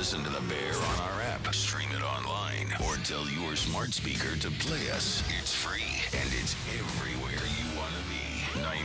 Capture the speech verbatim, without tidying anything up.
Listen to The Bear on our app, stream it online, or tell your smart speaker to play us. It's free